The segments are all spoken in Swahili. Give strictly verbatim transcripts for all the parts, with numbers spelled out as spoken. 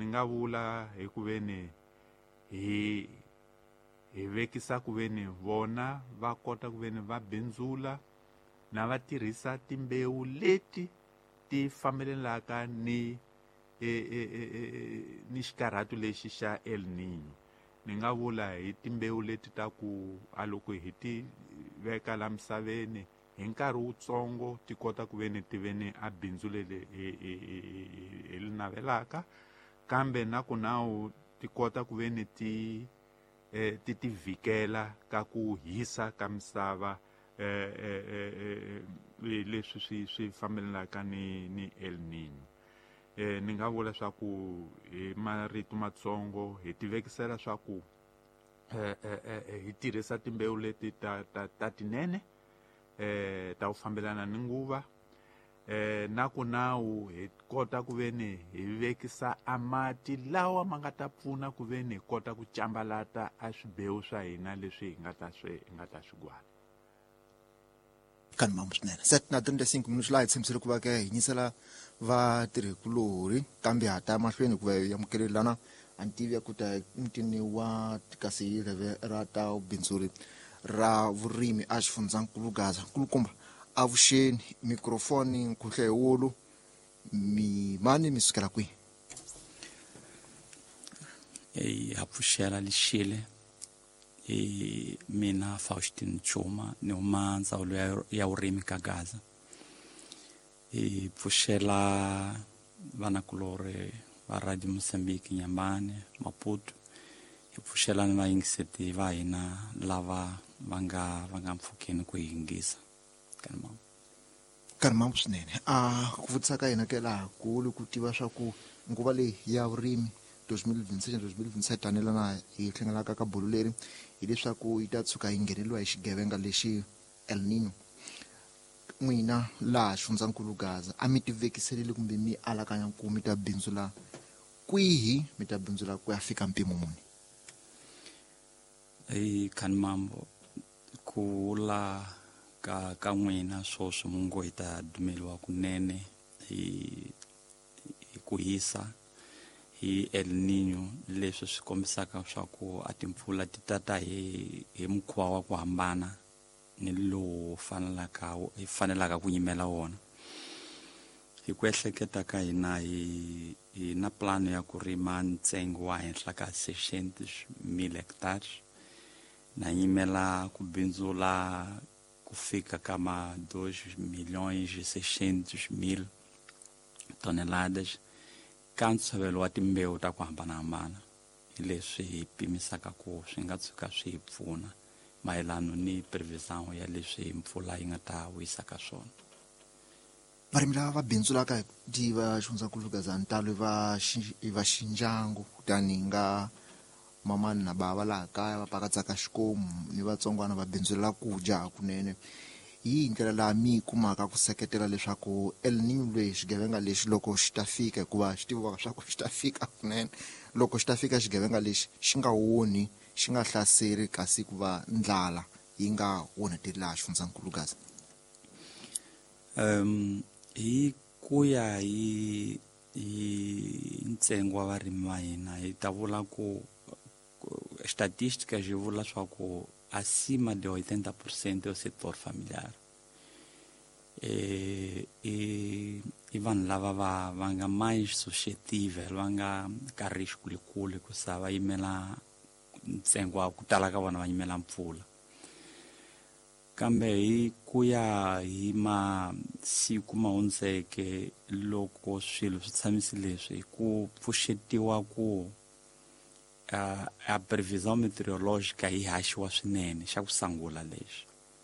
nga vula hi ku veni hi hi vekisa ku veni vona va kota ku veni va bindzula na va tirhisa timbewu leti ti fambelanaka ni e, e, e, e, ni xikarhatu lexi xa El Niño. Ni nga vula hi timbewu leti ta ku a loko hi ti veka la misaveni hi nkarhi wutsongo ti kota ku veni ti veni a bindzu leri hi li navelaka, kambe na ku nawu ti kota ku veni ti eh, ti ti vhikela ka ku hisa ka misava eh, eh, eh, leswi swi swi fambelanaka ni ni El Niño. Eh, ni nga vula swa ku hi marito matsongo hi ti vekisela swa ku eh, eh, eh, hi tirhisa timbewu leti ta, ta, ta tinene eh, ta ku fambelana ni nguva eh, na ku nawu hi kota ku veni hi vekisa a mati lawa ma nga ta pfuna ku veni hi kota ku cambalata a swibewu swa hina leswi hi nga ta swi hi nga ta swi gwala. Kan mambo swinene set na trinta e cinco minutos laha hi tshembisile ku va ke hi yingisela vatirhikulori kambe ha ta mahlweni ku va hi amukelelana a ntivi ya ku ta mutini wa tikasi ra ta ubindzuri ra vurimi a xifundzankulu Gaza nkulukumba avuxeni mikrofoni nkhuhle wulu mi mani mi sukela kwihi? Ei apfuxela lixile e mina Faustin Chuma ni huma ndzawulo ya vurimi ka Gaza. E pfuxela vanakulori va Radio Mozambique Nyambane Maputo, hi pfuxela ni vayingiseti va hina lava va nga va nga mpfukeni ku yingisa kana mama kana mama swinene a ku vutisa ka hina ke laha kulu ku tiva swa ku nguva leyi ya vurimi twenty twenty-six twenty twenty-seven tanelana hi hlengelaka ka bolo leri hileswaku yi ta tshuka yi ngheneliwa hi xigevenga lexi El Niño. N'wina laha xifundzankulu Gaza a mi tivekisele kumbe mi alakanya ku mi ta bindzula kwihi, mi ta bindzula ku ya fika mpimo muni? Ei kan mambo ku la ka ka n'wina swoswo mungu hi ta dumeliwa kunene hi ku hisa hi El Niño, leswi swi kombisaka swa ku a timpfula ti tata hi hi mukhuva wa ku hambana ni lowu fanelaka hi fanelaka ku yimela wona. Hi ku ehleketa ka hina hi hi na plano ya ku rima ntsengo wa henhla ka seiscentos mil hectares na yimela ku bindzula ku fika ka ma dois milhões e seiscentos mil toneladas ka ntshovelo wa timbewu ta ku hambanahambana. Hi leswi hi pimisaka ku swi nga tshuka swi hi pfuna mayelano ni prevision ya leswi mpfula yi nga ta wisaka swona. Varimi lava va bindzulaka di va xifundzankulu Gaza ntalo va va xindyangu kutani nga mamani na bava laha kaya va pakatsaka xikomu ni vatsongwana va bindzulela ku dya kunene. Hi ndlela laha mi kumaka ku seketela leswaku El Niño leyi xigevenga lexi loko xi ta fika hikuva xi tivaka swa ku xi ta fika kunene, loko xi ta fika xigevenga lexi xi nga woni xi nga hlaseri kasi ku va ndlala yi nga onheteli laha xifundzankulu Gaza? Um, hi ku ya hi hi ntsengo wa varimi va hina hi ta vula ku statistica ji vula swa ku acima de oitenta por cento é o setor familiar. E, e, e vanhu lava va va nga mais suscetível, va nga ka risco likulu ku sa va yimela ntsengo wa ku tala ka vona va yimela mpfula. Kambe hi ku ya hi masiku ma hundzeke loko swilo swi tshamisi leswi ku pfuxetiwa ku Uh, a previsão meteorológica hi haxiwa swinene xa ku sangula lexi.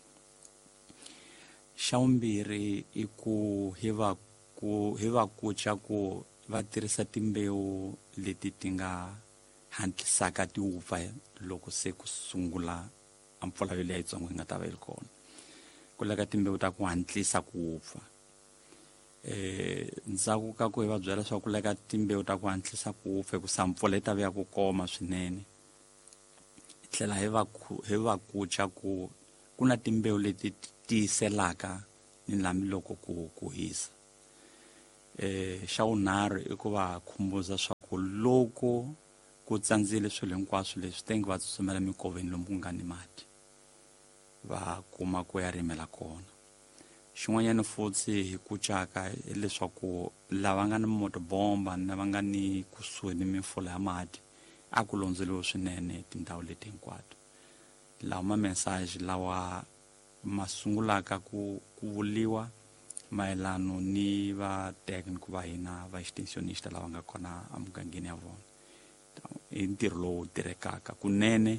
Xa vumbirhi i ku hi va ku hi va kucha ku va tirhisa timbewu leti ti nga hatlisaka ti vupfa loko se ku sungula a mpfula leyi yitsongo yi nga ta va yi kona. Ku leka timbewu ta ku hatlisa ku vupfa. Eh ndzhaku ka ku hi va byela swa ku leka timbewu ta ku hatlisa ku vupfa ku sampfula yi ta vuya ku koma swinene. Hi tlhela hi va hi va kucha ku ku na timbewu leti tiyiselaka ni lami loko ku ku hisa. Eh xa vunharhu i ku va khumbuza swa ku ku loko ku tsandzile swilo hinkwaswo leswi tenge va tsutsumela mikoveni lomu ku nga ni mati va kuma ku ya rimela kona. Xin'wanyana futhi hi ku caka hileswaku lava nga ni motobomba na va nga ni kusuhi ni mimfula ya mati a ku londzeriwe swinene tindhawu leti hinkwato. Lawa ma message lawa ma sungulaka ku ku vuliwa mayelano ni va technical va hina va extensionista lava nga kona emugangeni ya vona. I ntirho lowu tirhekaka kunene.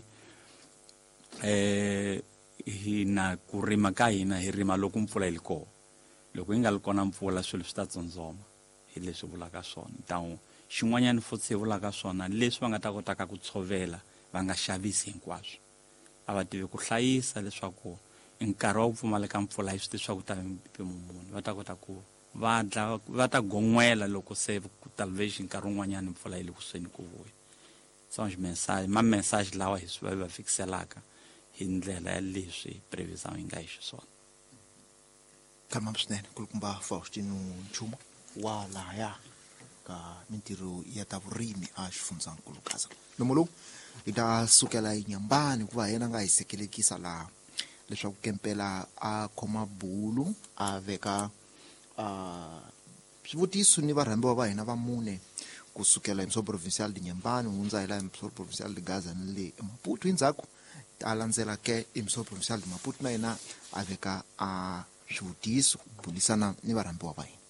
eh hina ku rima ka hina hi rima loko mpfula yi kona. Loko yi nga ri kona mpfula swilo swi ta tsondzoma, hi leswi vulaka swona. Tawu xin'wanyana futhi hi vulaka swona leswi va nga ta kotaka ku tshovela va nga xavisi hinkwaswo. A va tivi ku hlayisa leswaku nkarhi wa ku pfumaleka mpfula hi swi tivi swa ku ta mpimo muni. Va ta kota ku va dla va ta gon'wela loko se ku television nkarhi wun'wanyana mpfula yi le kusuhani ku vuya. So message ma message lawa hi swi va fikselaka hi ndlela ya leswi previsão yi nga hi xiswona. Kalmama swinene kulukumba Faustino Nchuma wa lahaya ka mintirho ya ta vurimi a xifundzhankulu Gaza. Lomu lowu hi ta sukela eNyambani ku va yena nga hi sekelekisa laha leswaku Kempela a khoma bulu a veka swivutiso ni varhambiwa va hina va mune kusukela eMsobo Provincial di Nyambani hundza hi laha eMsobo Provincial di Gaza ni le eMaputo. Endzhaku ta landzela ke eMsobo Provincial di Maputo na yena a veka a swivutiso ku bulisana ni varhambiwa va hina.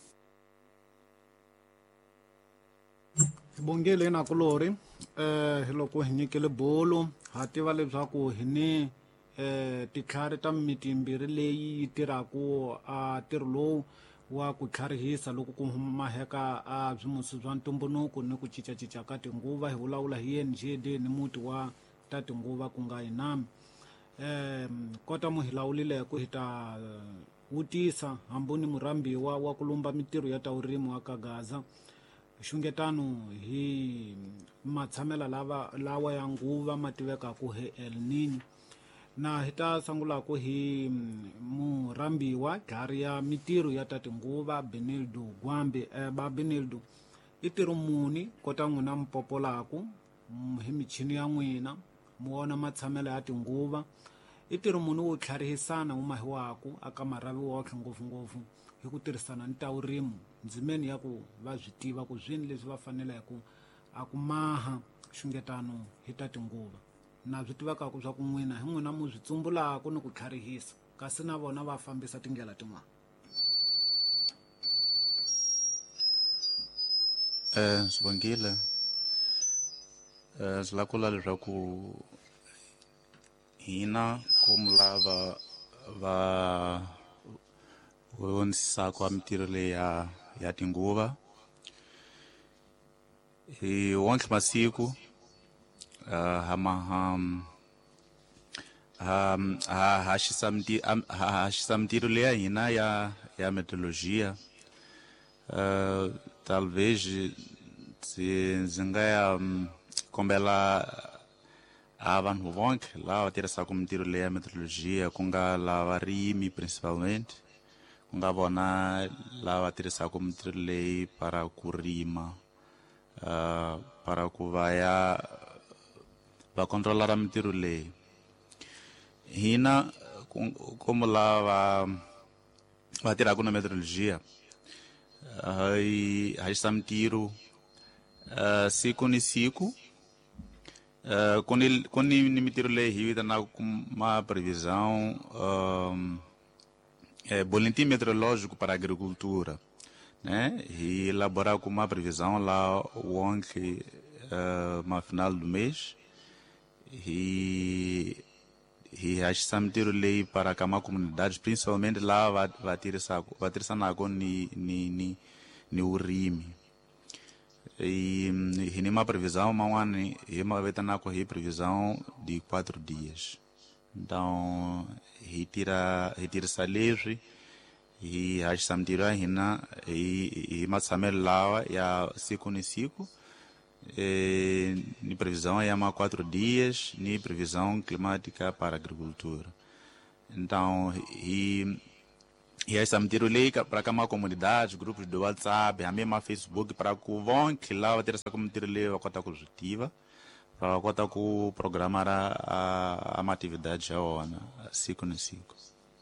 Bongele na kulori eh loko hi nyikele bolo ha tiva leswaku hi ni eh titlhari ta mitimbiri leyi yi tirhaku a tirho lowu wa ku tlharihisa loko ku maheka a byimusi bya ntumbuluko ni ku cincacinca ka tinguva. Hi vulavula hi N G D ni muti wa ta tinguva ku nga Inami. eh kota mo hi lawulile ku hi ta vutisa hambuni murambiwa wa ku lumba mitirho ya ta urimi wa ka Gaza. Xungetano hi matshamela lava lawa ya nguva ma tiveka ku he El Nino. Na hi ta sangula ku hi murambiwa gari ya mitirho ya ta tinguva Benildo Gwambe. eh, ba Benildo i tirho muni kota n'wina mpopolaku hi michini ya n'wina muona matshamela ya tinguva. I tirho muni wo tlharihisana umahiwaku aka maravi wotlhe ngopfungopfu hi ku tirhisana ni ta urimi ndzimeni ya ku va byi tiva ku zwini leswi va faneleke a ku maha xungetano hi ta tinguva. Na byi tivaka ku swa ku n'wina hi n'wina mu byi tsumbulaka ni ku tlharihisa kasi na vona va fambisa tindlela tin'wana. Eh Sibongile eh swi la ku la leswaku hina como lava va vonisaka mitirho leyi ya ya tinguva hi wonke masiku ha ma ha ha xisa ha xisa mitirho leyi hina ya ya metodologia. Uh, talvez ndzi nga ya kombela a vanhu vonke lava tirhisaka mitirho leyi ya metodologia ku nga lava rimi principalmente ku nga vona lava tirhisaka mitirho leyi para ku rima uh, para ku va ya va controlara mitirho leyi. Hina como lava va tirhaka na metodologia hai hai samtiro uh, siku ni siku uh, kuni kuni ni mitiro leyi hi vitanaka ma previsão um, é, boletim meteorológico para a agricultura, né? Hi elabora com uma previsão lá ontem uh, no final do mês e e acho que lei para a comunidade, principalmente lá vai vai ter essa vai ter essa nago ni ni ni ni urimi e e numa previsão mauani e uma vez na correr previsão de quatro dias. Então retira retira essa lei e acho que samtira hina e e matsamel lá ya siku ni siku. É, ni previsão é há quatro dias, ni previsão climática para a agricultura. Então, e E essa mentira lei para cá uma comunidade, grupos do WhatsApp, a mesma Facebook, para que vão que lá vai ter essa comunidade lei a cota construtiva, para a cota que programar a, a, a uma atividade já ona, cinco no cinco.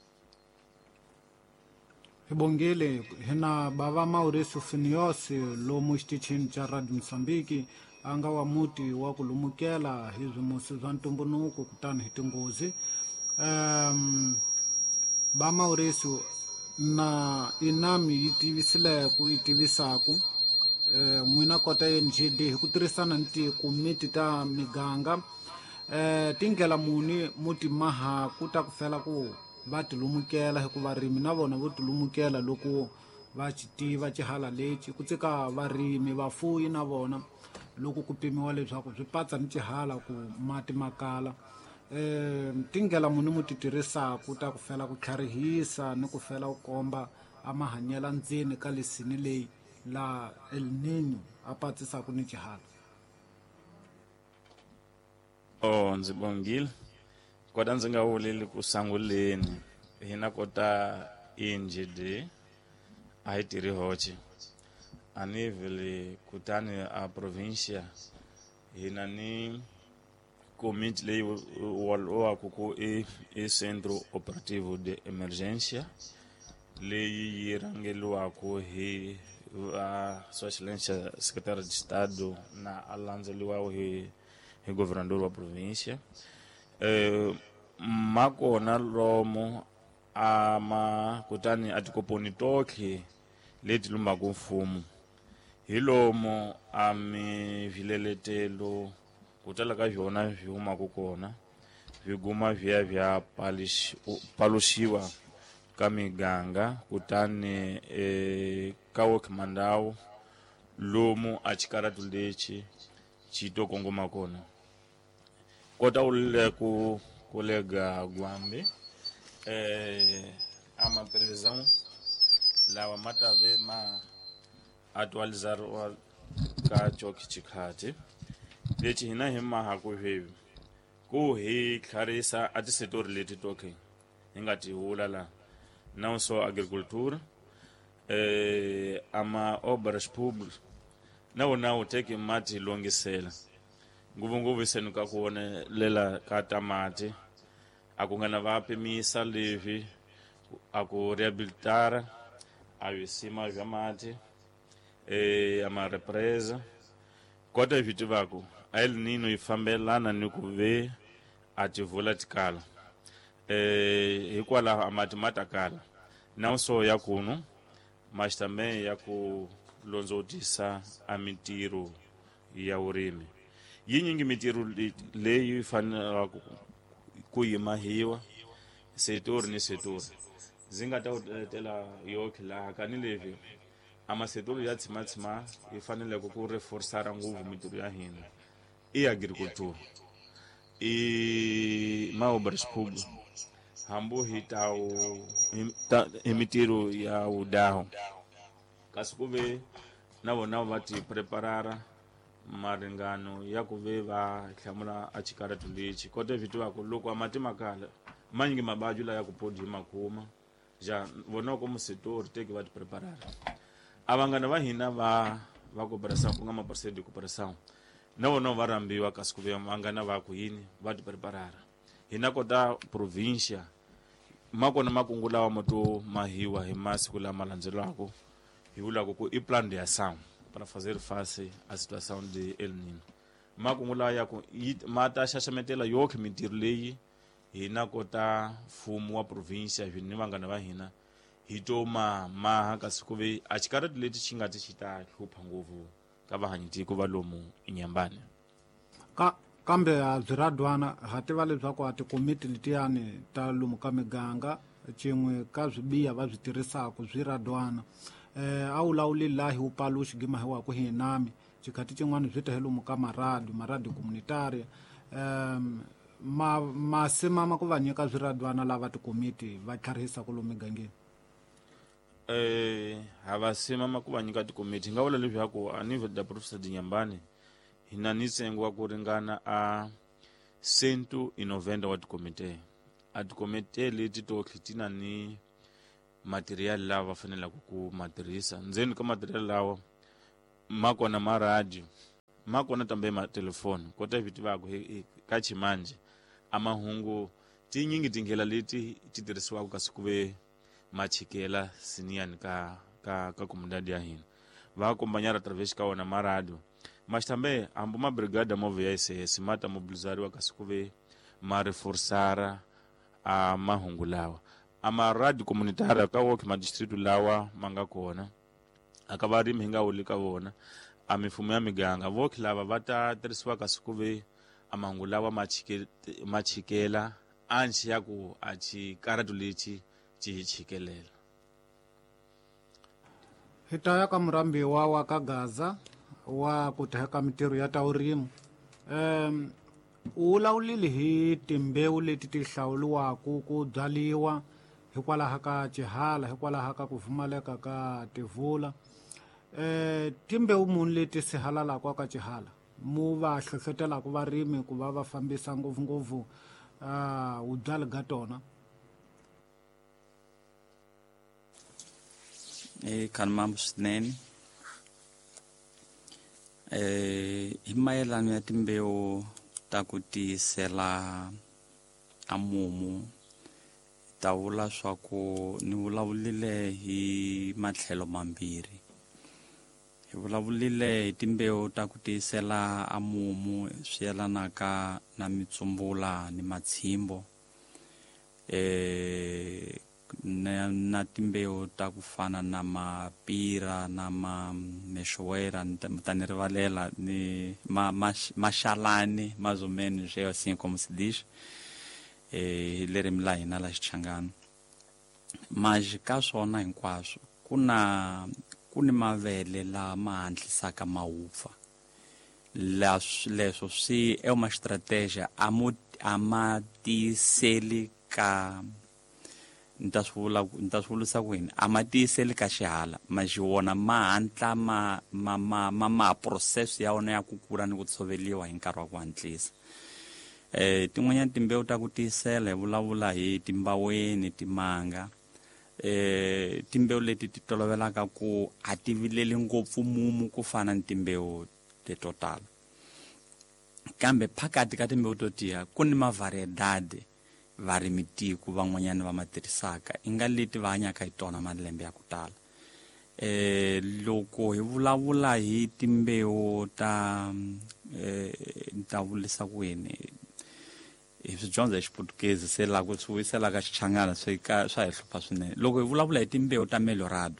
Hibongile hina baba Maurício Finiosi lomu xitichini cha Radio Msambiki anga wa muti wa kulumukela hizo musi za ntumbunuku kutani hitingozi. Um, ba Maurício na inami itivisile ku itivisaku eh, mwina kota N G D hikutirhisana nti kumiti ta miganga eh, tingela muni muti maha kuta kufela ku va tilumukela hikuva varimi na vona vo tilumukela loko va ci tiva cihala lexi ku tsika varimi vafuyi na vona loko ku pimiwa leswaku swi patsa ni cihala ku mati makala um tingela muni mu ti tirhisaku ta ku fela ku tlharihisa ni ku fela ku komba a mahanyela ndzeni ka lesini leyi la El Niño a patsisaku ni cihala. Oh, ndzi bongile kota ndzi nga vuleli ku sanguleni hina kota N G D a yi tirhi hoxe a ni vhele kutani a provincia hina ni committee leyi wolowaku ku i i centro operativo de emergência leyi yi rhangeliwaku hi va sua excelência secretário de estado na a landzeliwaku hi hi governador wa província. Eh, makona lomo ama kutani atikoponi tokhi leti lumbaku mfumo hi lomo a mivileletelo kutala ka vyona vyumaku kona viguma vya vya paluxiwa ka miganga kutani eh, ka wokimandhawu lomu a cikaratu lexi cito kongoma kona kota ule ku kolega Gwambe eh ama previsão lawa matave ma atualizar wa ka choki chikhati leti hina hima ha ku hevi ku hi kharisa ati setor leti toke ingati hula la não só agricultura eh ama obras públicas não não teke mati longisela nguvu nguvu senuka kuone lela ka tamati akungana vapimisa levi aku rehabilitar avisima vya mati e ama represa kota vitu vako El Niño ifambelana ni kuve ativula tikala e hikwala amati matakala não só ya kuno mas também ya ku lonzotisa a mitiro ya urimi yinyingi mitiro leyi fanela ku yimahiwa setor ni setor zinga ta tela yoke la kanilevi ama setor ya tsimatsima ifanele ku reforçar nguvu mitiro ya hina i agriculture i maobras públicas hambo hitao imitiro ya udaho kasikuve navo navo vati preparara maringano ya kuve va hlamula a cikaratu lexi kota vitu vako loko amati makala manyingi mabaju la ya kupodi makuma ja vona ko musetor teke vati preparara avangana va hina va va cooperação ku nga maparcelo de cooperação navo navo va rambiwa kasikuve vangana va ku yini vati preparara hina kota província makona makungula wa moto mahiwa hi masiku lama landzelaka hi vulaka ku i plan de ação para fazer face à situação de El Niño makungula ya ku mata xaxametela yoke mitiro leyi hina kota mfumo wa província vini vangana va hina hi to ma maha kasi kuve a cikarati leti ci nga ti ci ta hlupha ngopfu ka vahanyitiko va lomu inyambani ka kambe a byiradwana ha tiva leswaku a tikomiti letiyani ta lomu ka miganga cin'we ka swibiya va byi tirhisaka byiradwana eh a wu lawulilahi wu paluxi gimahiwaku hi nami cikhati cin'wana byi ta hi lomu ka maradi maradi communitaria um ma masimama ku va nyika byiradwana lava tikomiti va tlharihisaka lomu migangeni eh hava simama ku va nyika tikomiti nga vula leswaku a nível da professor Dinyambane hina ni ntsengo wa ku ringana a cento e noventa wa tikomite a tikomite leti to tlhitina ni material lawa va fanelaka ku matirhisa. Ndzeni ka material lawa ma kona ma radio, ma kona tambe ma telefoni kota hi tivaka ka chimanje a mahungu tinyingi tingela leti ti tirhisiwaka ka siku ve machikela siniyani ka ka ka komunidade ya hina va kombanyara através ka wona ma radio, mas também ambo ma brigada move ya S S mata mobilizariwa ka siku ve ma reforçara a mahungu lawa a ma radio comunitária ka woke ma distrito lawa manga kona aka varimi hinga uli ka vona a mifumo ya miganga voki lava va ta tirhisiwa ka siku ve a mahungu lawa ma chikela anchi ya ku a chikaratu lexi chi hi chikelela. Hi ta ya ka murambiwa wa ka Gaza wa ku teka mitirho ya ta vurimi. Um, u vulavulile hi timbewu leti ti hlawuliwaku ku byaliwa hikwalaho ka chihala, hikwalaho ka ku pfumaleka ka tivula. Eh, timbewu muni leti sihalalaka ka chihala mu va hlohlotelaka varimi ku va va fambisa ngopfungopfu uh, vubyali bya tona? E kanimambo swinene eh hi mayelana ya timbewu ta ku tiyisela a mumu ta vula swa ku ni vulavulile hi matlhelo mambirhi. Hi vulavulile hi timbewu ta ku tiyisela a mumu swi yelanaka na mitsumbula ni matshimbo eh na, na timbewu ta ku fana na mapira na ma mexoera ta ni rivalela ni ma, ma maxalani mais ou menos é assim como se diz eh lerimi la hina la Xichangana. Mas ka swona hinkwaswo ku na ku ni mavele lama hatlisaka mawupfa. Leswo swi é uma estratégia a ma tiyiseli ka nta swivula nta swivulisa ku yini a ma tiyiseli ka xihala ma xi wona ma hantla ma ma ma ma ma process ya wona ya ku kula ni ku tshoveliwa hi nkarhi wa ku hantlisa. Eh tin'wanyana timbewu ta ku tiyisela hi vulavula hi timbaweni, timanga. Eh timbewu leti ti tolovelaka ku a ti vileli ngopfu mumu ku fana ni timbewu te total. Kambe phakati ka timbewu to tiya ku ni mavariedade varimi tiko van'wanyana va matirhisaka i nga leti va hanyaka hi tona malembe ya ku tala. Eh loko hi vulavula hi timbewu ta eh ta vulisa ku yini hi swi dyondza hi Xiputukezi se la ku swi wisela ka Xichangana swi ka swa hi hlupha swinene. Loko hi vulavula hi timbewu ta melorado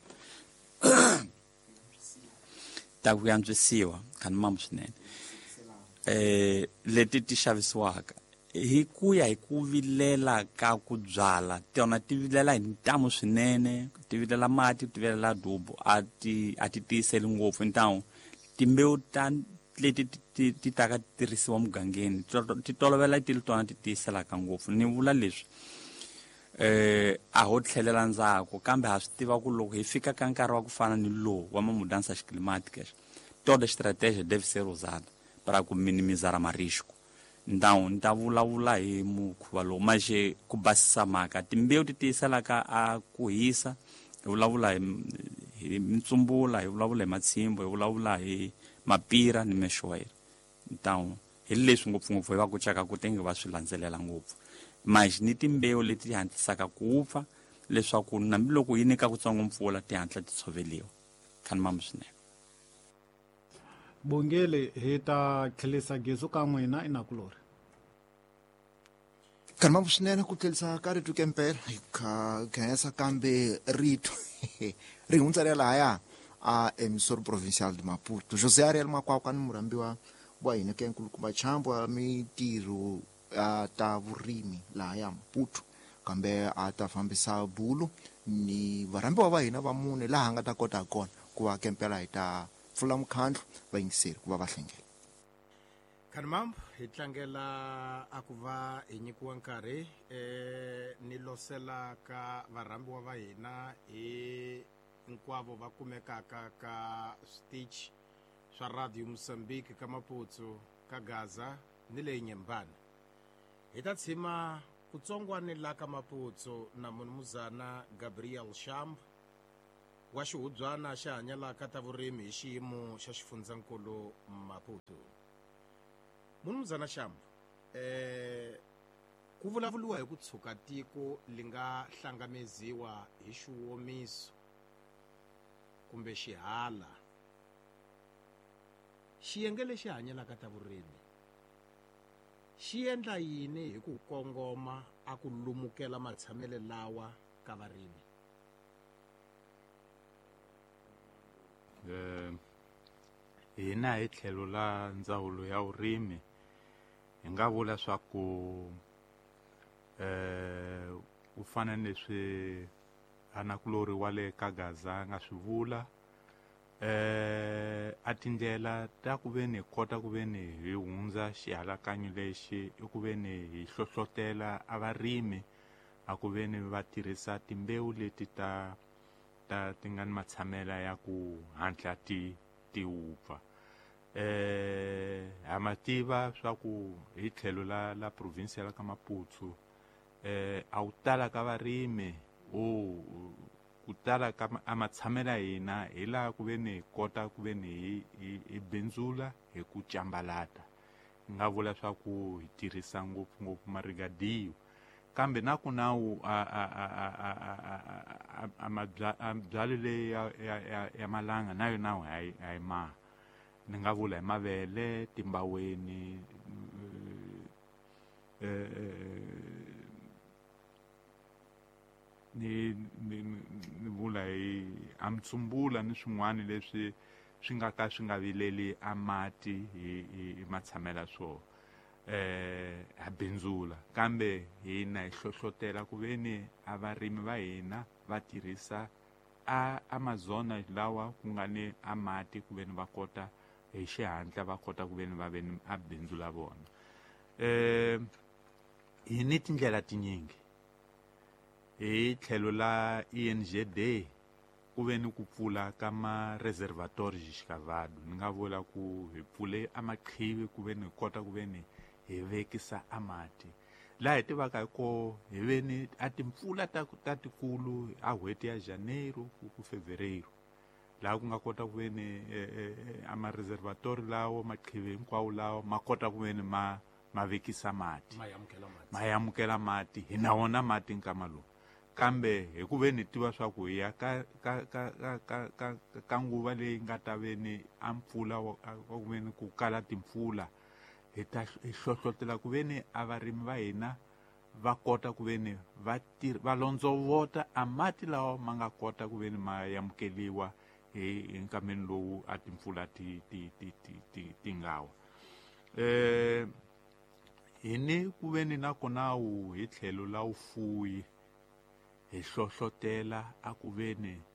ta ku yantswisiwa kanimambo swinene eh leti ti xavisiwaka hi ku ya hi ku vilela ka ku byala tona ti vilela hi ntamu swinene, ti vilela mati, ti vilela dubo a ti a ti tiyiseli ngopfu ntamu timbewu ta leti ti ti ta ka tirhisiwa mugangeni ti tolovela ti tona ti tiyiselaka ngopfu. Ni vula leswi eh a ho tlhelela ndzhaku kambe ha swi tiva ku loko hi fika ka nkarhi wa ku fana ni lowu wa mudança climática toda estratégia deve ser usada para ku minimizar marisco. Então ni ta vulavula hi mukhuva lowu maxe ku basisa mhaka timbewu ti tiyiselaka a ku hisa hi vulavula hi mitsumbula, hi vulavula hi matshimbo, hi vulavula hi mapira ni mexoera. Então hi leswi ngopfungopfu hi va ku chaka ku tengi va swi landzelela ngopfu mas ni timbewu leti ti hatlisaka ku pfa leswaku nambiloko yi nyika kutsongo mpfula ti hatla ti tshoveliwa. Kanimambo swinene. Bongele hi ta tlhelisa gezu ka n'wina inakulori. Kanimambo swinene ku tlhelisa ka rito kempela hi kha khensa kambe rito ri hundza ri lahaya a emisori provincial de Maputo. José Ariel Makwakwa ni murambiwa wa hina ka nkulukumba chambo a mitirho a ta vurimi laha ya Maputo kambe a ta fambisa bulu ni varambiwa va hina va mune laha nga ta kota kona ku va kempela hi ta pfula mukhandlo va yingiseri ku va va hlengela. Kanimambo hi tlangela a ku va hi nyikiwa nkarhi eh ni losela ka varambiwa va hina hi hinkwavo va kumekaka ka stage swa Radio Mozambique ka Maputo ka Gaza ni le Nyembane. Hi ta tshima kutsongwani la ka Maputsu na munumuzana Gabriel Shamb wa xihubyana xa hanyalaka ta vurimi hi xiyimo xa xifundzankulu Maputo. Munumuzana Shamb, eh ku vulavuliwa hi ku tshuka tiko li nga hlangameziwa hi xiwomiso kumbe xihala, xiyenge lexi hanyalaka ta vurimi xi endla yini hi ku kongoma a ku lumukela matshamele lawa ka varimi? eh hina hi tlhelo la ndzawulo ya vurimi hi nga vula swa ku eh ku fana leswi anakulori wa le ka Gaza nga swi vula, eh a tindlela ta ku ve ni kota ku ve ni hi hundza xihalakanyo lexi i ku ve ni hi hlohlotela a varimi a ku ve ni va tirhisa timbewu leti ta ta ti nga ni matshamela ya ku hatla ti ti upfa. eh ha mativa swa ku hi tlhelo la la province ya ka Maputsu eh a wu tala ka varimi o ku tala ka amatsamela hina hi laha ku ve ni kota ku ve ni hi bindzula hi ku cambalata, hi nga vula swa ku hi tirhisa ngopfungopfu marigadiyo, kambe na ku nawu a mabyalo leyi ya malanga nayo nawu a yi maha, ni nga vula hi mavele, timbaweni, ni ni vula hi amtsumbula ni swin'wana leswi swi nga ka swi nga vileli a mati hi matshamela swo eh ha bindzula, kambe hina hi hlohlotela ku ve ni a varimi va hina va tirhisa a amazona lawa ku nga ni a mati ku ve ni va kota hi xihatla va kota ku ve ni va ve ni a bindzula vona. eh hi ni tindlela tinyingi hi tlhelo la E N G D ku ve ni ku pfula ka ma-reservatori xikavadu, ni nga vula ku hi pfule a maqhivi ku ve ni hi kota ku ve ni hi vekisa a mati laha hi tivaka hi ko hi ve ni a timpfula ta ta tikulu a n'hweti ya Janeiro ku Fevereiro laha ku nga kota ku ve ni a ma-reservatori lawo maqhivi hinkwawo lawo ma kota ku ve ni ma ma vekisa mati ma yamukela mati hi na wona mati nkama lowu, kambe hi ku ve ni tiva swa ku hi ya ka ka ka ka ka ka nguva leyi nga ta ve ni a mpfula wa ku ve ni ku kala timpfula hi ta hi hlohlotela ku ve ni a varimi va hina va kota ku ve ni va va londzovota a mati lawa ma nga kota ku ve ni ma yamukeliwa hi nkameni lowu a timpfula ti ti ti ti ti ti nga wa. eh hi ni ku ve ni na konawu hi tlhelo la vufuwi hi hlohlotela a ku ve ni